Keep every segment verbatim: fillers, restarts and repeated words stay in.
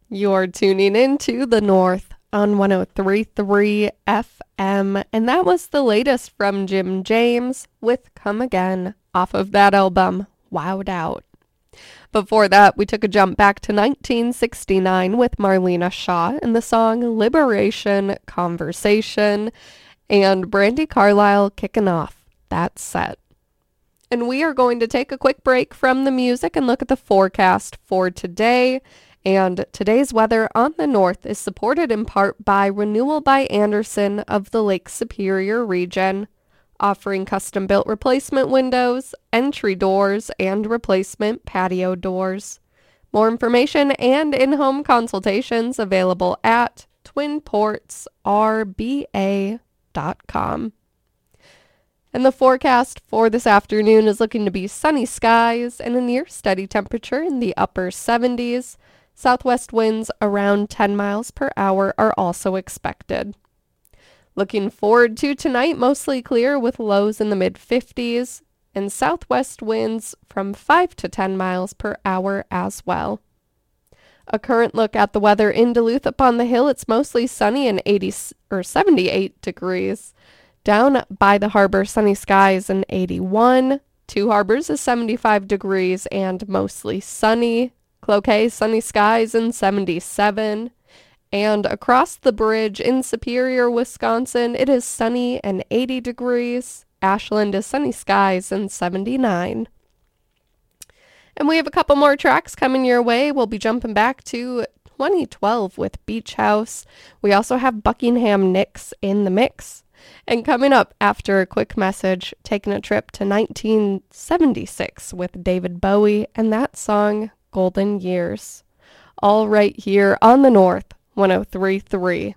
You're tuning into The North on one oh three point three F M, and that was the latest from Jim James with Come Again off of that album, Wowed Out. Before that, we took a jump back to nineteen sixty-nine with Marlena Shaw and the song Liberation Conversation, and Brandi Carlile kicking off that set. And we are going to take a quick break from the music and look at the forecast for today. And today's weather on the north is supported in part by Renewal by Andersen of the Lake Superior region, offering custom-built replacement windows, entry doors, and replacement patio doors. More information and in-home consultations available at twin ports r b a dot com. And the forecast for this afternoon is looking to be sunny skies and a near steady temperature in the upper seventies. Southwest winds around ten miles per hour are also expected. Looking forward to tonight, mostly clear with lows in the mid-fifties and southwest winds from five to ten miles per hour as well. A current look at the weather in Duluth upon the hill, it's mostly sunny and eighty or seventy-eight degrees. Down by the harbor, sunny skies and eighty-one. Two Harbors is seventy-five degrees and mostly sunny. Cloquet, sunny skies and seventy-seven. And across the bridge in Superior, Wisconsin, it is sunny and eighty degrees. Ashland is sunny skies and seventy-nine. And we have a couple more tracks coming your way. We'll be jumping back to twenty twelve with Beach House. We also have Buckingham Nicks in the mix. And coming up after a quick message, taking a trip to nineteen seventy-six with David Bowie and that song, Golden Years. All right here on the North, one oh three point three.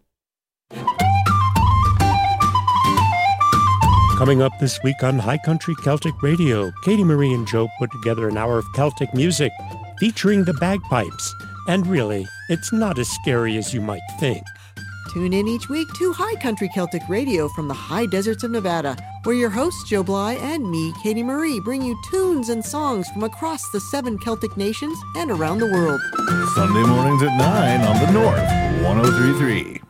Coming up this week on High Country Celtic Radio, Katie Marie and Joe put together an hour of Celtic music featuring the bagpipes. And really, it's not as scary as you might think. Tune in each week to High Country Celtic Radio from the high deserts of Nevada, where your hosts Joe Bly and me, Katie Marie, bring you tunes and songs from across the seven Celtic nations and around the world. Sunday mornings at nine on the North, one oh three point three.